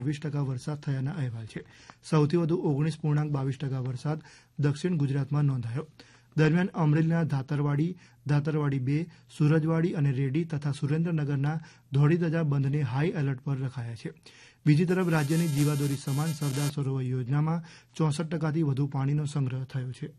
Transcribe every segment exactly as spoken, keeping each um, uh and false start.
વીસ ટકા વરસાદ થયાના અહેવાલ છે. સૌથી વધુ ઓગણીસ પૂર્ણાંક બાવીસ ટકા વરસાદ દક્ષિણ ગુજરાતમાં નોંધાયો. દરમિયાન અમરેલીના ધાતરવાડી, ધાતરવાડી બે, સુરજવાડી અને રેડી તથા સુરેન્દ્રનગરના ધોળીધજા બંધને હાઈ એલર્ટ પર રખાયા છે. બીજી તરફ રાજ્યની જીવાદોરી સમાન સરદાર સરોવર યોજનામાં ચોસઠ ટકાથી વધુ પાણીનો સંગ્રહ થયો છે.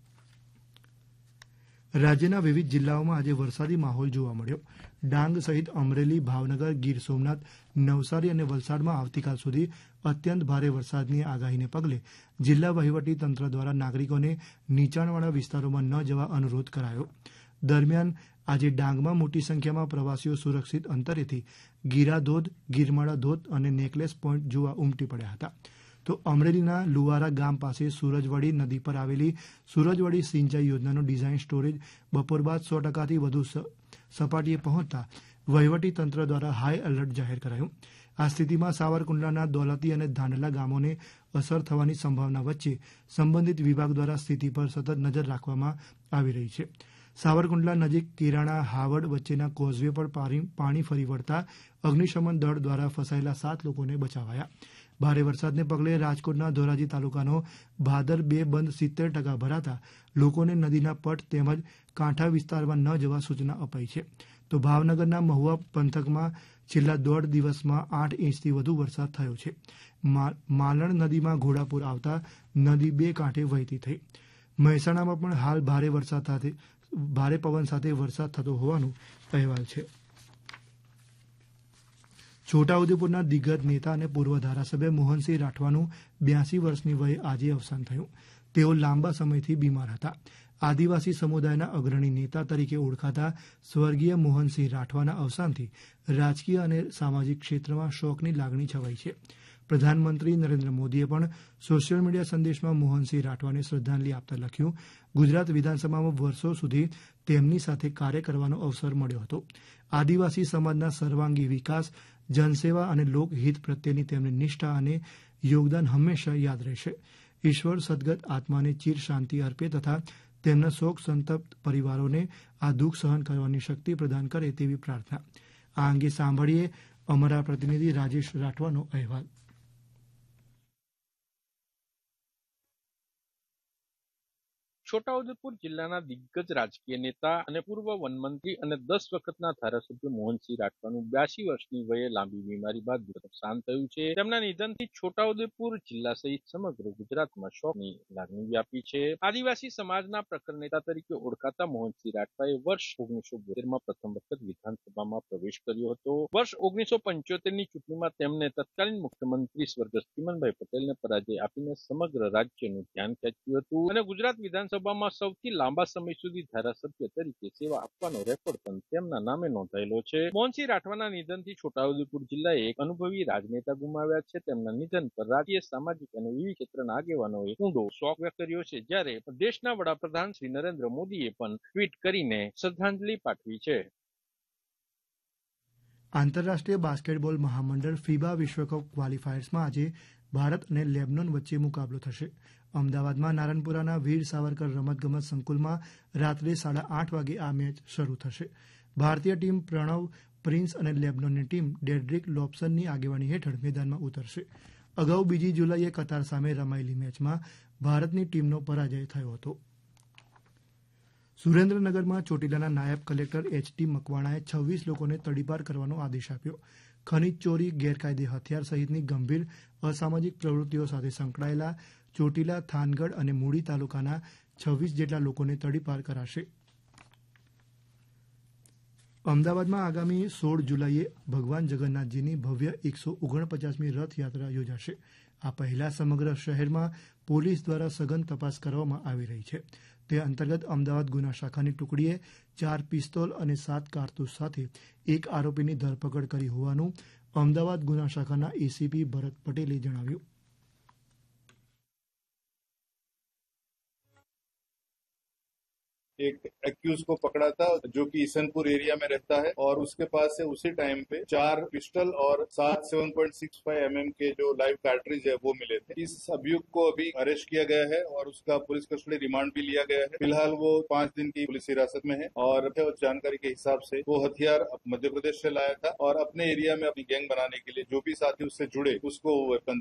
રાજ્યના વિવિધ જિલ્લાઓમાં આજે વરસાદી માહોલ જોવા મળ્યો. ડાંગ સહિત અમરેલી, ભાવનગર, ગીર સોમનાથ, નવસારી અને વલસાડમાં આવતીકાલ સુધી અત્યંત ભારે વરસાદની આગાહીને પગલે જિલ્લા વહીવટી તંત્ર દ્વારા નાગરિકોને નીચાણવાળા વિસ્તારોમાં ન જવા અનુરોધ કરાયો. દરમિયાન આજે ડાંગમાં મોટી સંખ્યામાં પ્રવાસીઓ સુરક્ષિત અંતરેથી ગીરા ધોધ, ગીરમાળા ધોધ અને નેકલેસ પોઈન્ટ જોવા ઉમટી પડ્યા હતા. તો અમરેલીના લુવારા ગામ પાસે સુરજવાડી નદી પર આવેલી સુરજવાડી સિંચાઈ યોજનાનું ડિઝાઇન સ્ટોરેજ બપોર બાદ સો ટકાથી વધુ સપાટીએ પહોંચતા વહીવટી તંત્ર દ્વારા હાઈ એલર્ટ જાહેર કરાયું. આ સ્થિતિમાં સાવરકુંડલાના દોલતી અને ધાંડલા ગામોને અસર થવાની સંભાવના વચ્ચે સંબંધિત વિભાગ દ્વારા સ્થિતિ પર સતત નજર રાખવામાં આવી રહી છે. સાવરકુંડલા નજીક કેરાણા હાવડ વચ્ચેના કોઝવે પર પાણી ફરી વળતા અગ્નિશમન દળ દ્વારા ફસાયેલા સાત લોકોને બચાવાયા. ભારે વરસાદને પગલે રાજકોટના ધોરાજી તાલુકાનો ભાદર બે બંધ સિત્તેર ટકા ભરાતા લોકોને નદીના પટ તેમજ કાંઠા વિસ્તારમાં ન જવા સૂચના અપાઈ છે. તો ભાવનગરના મહુવા પંથકમાં છેલ્લા દોઢ દિવસમાં આઠ ઇંચથી વધુ વરસાદ થયો છે. માલણ નદીમાં ઘોડાપુર આવતા નદી બે કાંઠે વહેતી થઈ. મહેસાણામાં પણ હાલ ભારે વરસાદ સાથે ભારે પવન સાથે વરસાદ થતો હોવાનો અહેવાલ છે. છોટાઉદેપુરના દિગ્ગજ નેતા અને પૂર્વ ધારાસભ્ય મોહનસિંહ રાઠવાનું બ્યાસી વર્ષની વયે આજે અવસાન થયું. તેઓ લાંબા સમયથી બીમાર હતા. આદિવાસી સમુદાયના અગ્રણી નેતા તરીકે ઓળખાતા સ્વર્ગીય મોહનસિંહ રાઠવાના અવસાનથી રાજકીય અને સામાજિક ક્ષેત્રમાં શોકની લાગણી છવાઈ છે. પ્રધાનમંત્રી નરેન્દ્ર મોદીએ પણ સોશિયલ મીડિયા સંદેશમાં મોહનસિંહ રાઠવાને શ્રદ્ધાંજલિ આપતા લખ્યું, ગુજરાત વિધાનસભામાં વર્ષો સુધી તેમની સાથે કાર્ય કરવાનો અવસર મળ્યો હતો. આદિવાસી સમાજના સર્વાંગી વિકાસ, જનસેવા અને લોકહિત પ્રત્યેની તેમની નિષ્ઠા અને યોગદાન હંમેશા યાદ રહેશે. ઈશ્વર સદગત આત્માને ચિર શાંતિ અર્પે તથા તેમના શોક સંતપ્ત પરિવારોને આ દુઃખ સહન કરવાની શક્તિ પ્રદાન કરે તેવી પ્રાર્થના. આ અંગે સાંભળીએ અમારા પ્રતિનિધિ રાજેશ રાઠવાનો અહેવાલ. છોટાઉદેપુર જિલ્લાના દિગ્ગજ રાજકીય નેતા અને પૂર્વ વનમંત્રી અને દસ વખતના ધારાસભ્ય મોહનસિંહ રાઠવાનું બ્યાસી વર્ષની વયે લાંબી બીમારી બાદ અવસાન થયું છે. તેમના નિધનથી છોટાઉદેપુર જિલ્લા સહિત સમગ્ર ગુજરાતમાં શોકની લાગણી વ્યાપી છે. આદિવાસી સમાજના પ્રખર નેતા તરીકે ઓળખાતા મોહનસિંહ રાઠવાએ વર્ષ ઓગણીસો બોતેરમાં પ્રથમ વખત વિધાનસભામાં પ્રવેશ કર્યો હતો. વર્ષ ઓગણીસો પંચોતેર ની ચૂંટણીમાં તેમને તત્કાલીન મુખ્યમંત્રી સ્વર્ગસ્થ ચીમનભાઈ પટેલને પરાજય આપીને સમગ્ર રાજ્યનું ધ્યાન ખેંચ્યું હતું અને ગુજરાત વિધાનસભા સભામાં સૌથી લાંબા સમય સુધી ધારાસભ્ય તરીકે સેવા આપવાનો રેકોર્ડ પણ તેમના નામે નોંધાયેલો છે. મોહનસિંહ રાઠવાના નિધનથી છોટાઉદેપુર જિલ્લાએ એક અનુભવી રાજનેતા ગુમાવ્યા છે. તેમના નિધન પર રાજકીય, સામાજિક અને વિવિધ ક્ષેત્રના આગેવાનોએ ઊંડો શોક વ્યક્ત કર્યો છે. જ્યારે દેશના વડાપ્રધાન શ્રી નરેન્દ્ર મોદીએ પણ ટ્વીટ કરીને શ્રદ્ધાંજલિ પાઠવી છે. આંતરરાષ્ટ્રીય બાસ્કેટબોલ મહામંડળ ફીબા વિશ્વકપ ક્વાલિફાયર્સમાં આજે ભારત અને લેબનોન વચ્ચે મુકાબલો થશે. અમદાવાદમાં નારણપુરાના વીર સાવરકર રમતગમત સંકુલમાં રાત્રે સાડા આઠ વાગે આ મેચ શરૂ થશે. ભારતીય ટીમ પ્રણવ પ્રિન્સ અને લેબનોનની ટીમ ડેડ્રિક લોબ્સનની આગેવાની હેઠળ મેદાનમાં ઉતરશે. અગાઉ બીજી જુલાઈએ કતાર સામે રમાયેલી મેચમાં ભારતની ટીમનો પરાજય થયો હતો. સુરેન્દ્રનગરમાં ચોટીલાના નાયબ કલેક્ટર એચ ટી મકવાણાએ છવ્વીસ લોકોને તડીપાર કરવાનો આદેશ આપ્યો. ખનીજ ચોરી, ગેરકાયદે હથિયાર સહિતની ગંભીર અસામાજિક પ્રવૃત્તિઓ સાથે સંકળાયેલા ચોટીલા, થાનગઢ અને મૂળી તાલુકાના છવ્વીસ જેટલા લોકોને તડીપાર કરાશે. અમદાવાદમાં આગામી સોળ જુલાઈએ ભગવાન જગન્નાથજીની ભવ્ય એકસો ઓગણપચાસમી રથયાત્રા યોજાશે. આ પહેલા સમગ્ર શહેરમાં પોલીસ દ્વારા સઘન તપાસ કરવામાં આવી રહી છે. તે અંતર્ગત અમદાવાદ ગુના શાખાની ટુકડીએ ચાર પિસ્તોલ અને સાત કારતૂસ સાથે એક આરોપીની ધરપકડ કરી હોવાનું અમદાવાદ ગુના શાખાના એસીપી ભરત પટેલે જણાવ્યું. एक एक्यूज को पकड़ा था जो कि ईसनपुर एरिया में रहता है और उसके पास से उसी टाइम पे चार पिस्टल और सात seven point six five M M के जो लाइव कार्ट्रिज है वो मिले थे। इस अभियुक्त को अभी अरेस्ट किया गया है और उसका पुलिस कस्टडी रिमांड भी लिया गया है। फिलहाल वो पांच दिन की पुलिस हिरासत में है और जानकारी के हिसाब से वो हथियार मध्य प्रदेश से लाया था और अपने एरिया में अपनी गैंग बनाने के लिए जो भी साथी उससे जुड़े उसको वेपन